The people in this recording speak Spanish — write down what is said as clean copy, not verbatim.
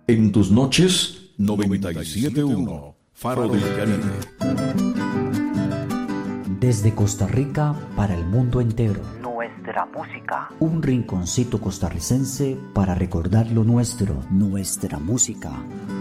En tus noches, 97.1, Faro del Caribe. Desde Costa Rica para el mundo entero. Nuestra música. Un rinconcito costarricense para recordar lo nuestro. Nuestra música.